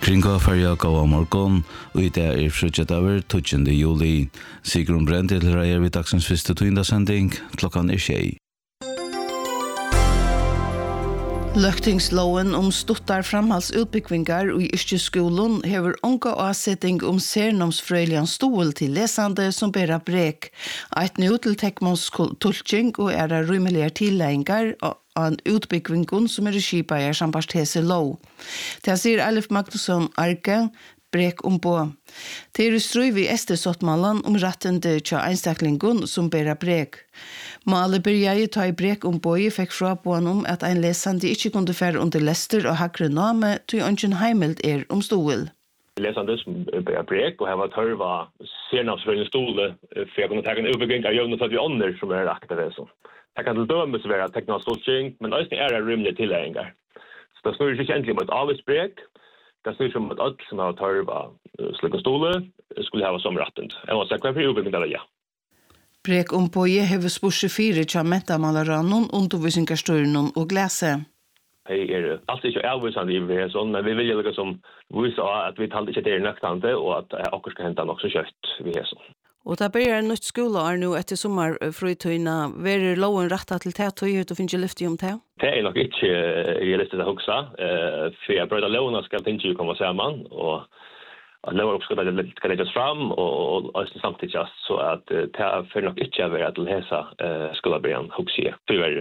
Kringa färja gav morgon och i det frutjadaver 20. juli. Sigrun Brendel reier vid dagsens første tøyndasending klokkan 6. Løgtingsloven stuttar framhaldsutbyggvingar i yrkesskolen hever onka avsetting særnomsfrøylian stol til lesande som bera brek. Eit nu til tekmonstulking og rymelier tilleggingar av en utbyggvingon som skipa sambart hese lov. Det sier Alef Magnusson Arke, brek på. Det strøy vi SD-sottmallan rettende til einstaklingon som bera brek. Male byrja ta i brek boi fikk fra på han at ein lesande ikke kunne fære under lester og hakre name til ønsken heimeld stol. Lesande som bera brek og hava tørva sernavsfrøyende stole for jeg kunne ta en utbygging av jøvnet for de ånder som aktive så. Det kan til dømes være teknologstolking, men også det rymlige tilleggingar. Så det snurrer ikke endelig om et avvisbrek, det snurrer om at alt som har tørva slik stole skulle hava som rettend. Jeg må sikre for utbygging der, ja. Brek på hever spørsmål 4 til metamalarannon, undervisningsstøyren og glese. Jeg alltid ikke avvisende i det, men vi vil liksom vise at vi talte ikke det nøktante, og at akkurat skal hente nok så kjøtt vi er sånn. Og det blir en nytt skole nå etter sommerfrøytøyene. Hva loven rettet til det, og finnes ikke lyftig om det? Det nok ikke realistisk å huske, for jeg prøvde lovene skal ikke komme sammen, og loven skal legges fram, og samtidig så at det får nok ikke være til hese skolebrien huske.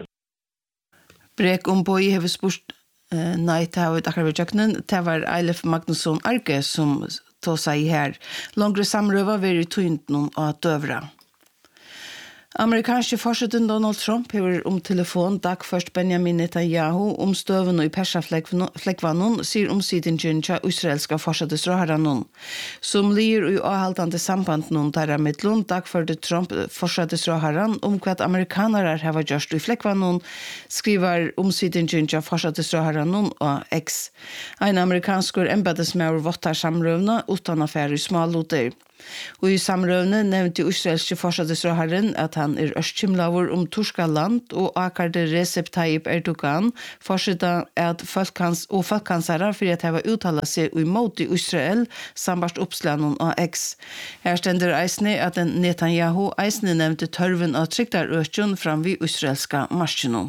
Brek på hever spørst, nei, det var akkurat ved det var Eilef Magnusson Arke som tog seg her. Langre samrøver var i tøynden av døvra. Amerikanske forsetten Donald Trump hever telefon dagførst Benjamin Netanyahu støven og i persaflekkvannen sier sidingen til israelska forsettesråharanen. Som lir i avhaltande sambanden der midtlån dagførte Trump forsettesråharan hva amerikanere har gjort i flekkvannen, skriver sidingen til forsettesråharanen og X. En amerikansk embedesmauer vottar samrøvna utan affære i smalloter. Og i samrøvne nevnte israelske forsettesråharen at han østkymlaver turska land og akkarde Recep Tayyip Erdogan fortsetta at folkhansara for at hava uttala seg imot i Israel sambart oppslanen av X. Her stender eisne at Netanyahu eisne nevnte tørven av tryktarøkjon fram vid israelska marsjonen.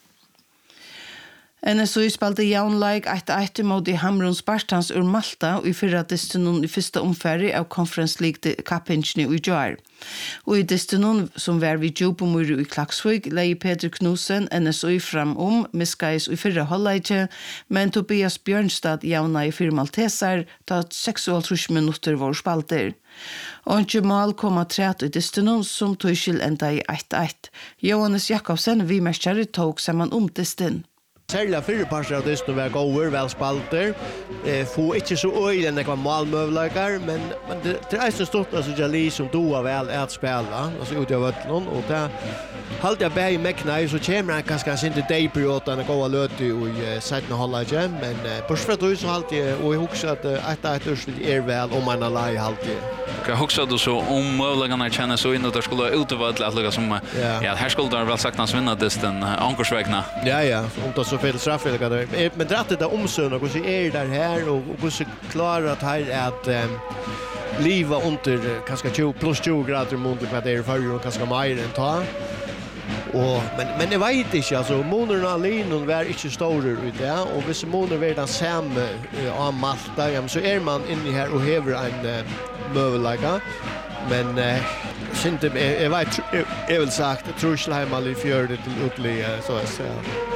NSU spalte jaunleik 1-1 mot i Hamrun Spartans ur Malta og i fyrra distunnen i fyrsta omfæri av Conference League kappinjene i Jar. Og i distunnen som var vid Djupomuru i Klaksvig leie Peter Knudsen NSU fram miskais i fyrra halvleikje, men Tobias Bjørnstad jauna i 4 Malteser ta 36 minutter var spalter. Og ikke mal kom 30 i distunnen som tøyskil enda i 1-1. Johannes Jakobsen, vi mestjare, tog saman distun. Særlig fyrre parter av disse var gode, velspalter. Få ikke så øyne enn jeg målmøvleikere, men det er så stort at Jali som doer vel at spille, altså ut av Vøtland, og det halte jeg bare med knæ, så kommer han kanskje ikke til perioden å gå og løte i 17 halvleikje, men på spørsmål så halte jeg, og jeg husker at et urslut vel om en alai halte jeg. Hva husker du så møvleikerne kjenner så inn at det skulle ut av Vøtland, at som, ja, her skulle det vel sagt hans vinnerdysten, ankersvekna. Ja, om det så fel straffel där. Men drattet det omsön och hur där här och hur klarar att här att leva under kanske 20 grader mot vad det är för och kanske mer än ta. Och men det vet inte alltså månaderna alene var inte stora ut där och vissa månader var den samma av Malta så är man inne här och häver en mövelägga men synte jag vet jag vill sagt Trusheim all i fjärde till utli så att säga.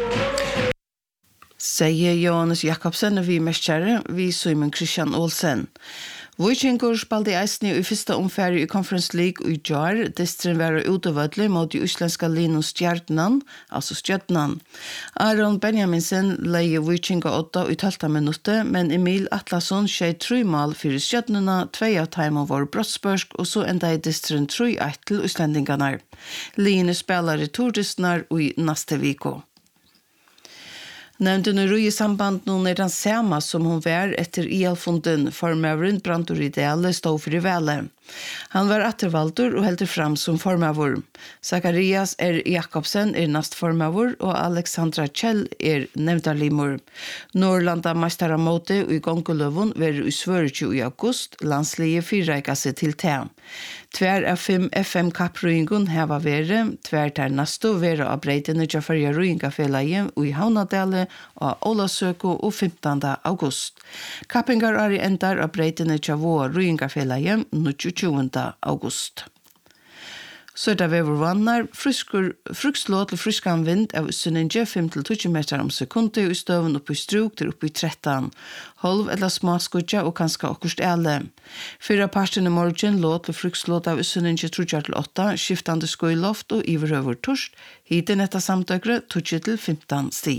Sier Johannes Jakobsen vi mestjare, vi Simon Christian Olsen. Vikingur spalte eisne i fyrsta omfæri i Conference League i Jar, distrin var utøvødlig mot de islandska Lino Stjarnan, altså Stjøtnan. Aron Benjaminsen leie Vikinga 8 i 12 minutter, men Emil Atlasson skjei 3 mål fyrir Stjøtnuna, 2 av timen var brottsbørsk, og så enda i distrin 3-1 til islendingarna. Lino spelar i tordistnar og i neste viko. Nevnte nu i samband nå den samme som hun var etter IL-fonden for Mavrin Brandur Ideale stod for i vele. Han var attervaldur og heldur fram som formavur. Zacharias Jakobsen nast formavur og Alexandra Kjell nevndarlimur. Norrlanda meistaramóti i gongulövun ver i Svøritju i august, landslige fyrreika seg til te. 2 av 5 FM-kapprøyngun heva vere, 2 ter nasto vere av breitene Jafarja Røyingafelaie i Havnadale og Olasøko og 15. august. Kappingar i endar av breitene Javoa Røyingafelaie 20. august. Så det vever vannar, frukslå til fruskan vind av Sunninge 5-20 meter om sekundet i støven oppi struk til oppi 13. Holv eller smaskudja og kanskje akkurst ele. 4 parten i morgen låt til frukslå av Sunninge 3-8, skiftande skoiloft og iverhøver torst, hiten etter samtøkre 2-15 sti.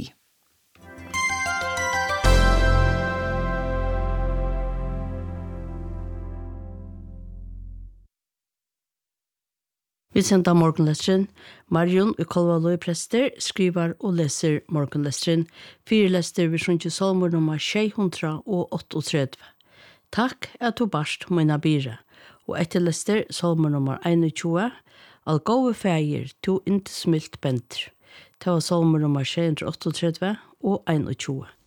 Vi sender morgenlesteren. Marion i Kolvaløy prester skriver og leser morgenlesteren. 4 lester vi sjunker salmer nummer 638. Takk at du barst mine bire. Og etter lester salmer nummer 21. All gode feir, to inte smilt benter. Det var salmer nummer 638 og 21.